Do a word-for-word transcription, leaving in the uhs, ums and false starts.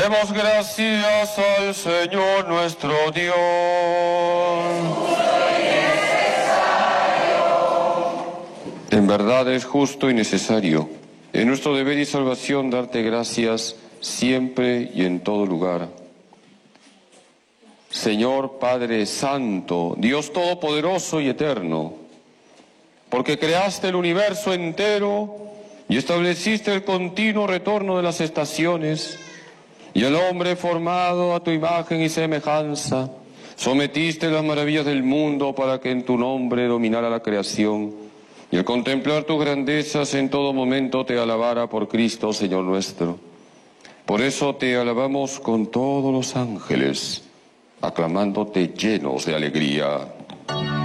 Demos gracias al Señor nuestro Dios. En verdad es justo y necesario, en nuestro deber y salvación, darte gracias siempre y en todo lugar. Señor Padre Santo, Dios Todopoderoso y Eterno, porque creaste el universo entero y estableciste el continuo retorno de las estaciones, y al hombre formado a tu imagen y semejanza, sometiste las maravillas del mundo para que en tu nombre dominara la creación, y al contemplar tus grandezas en todo momento te alabara por Cristo, Señor nuestro. Por eso te alabamos con todos los ángeles, aclamándote llenos de alegría.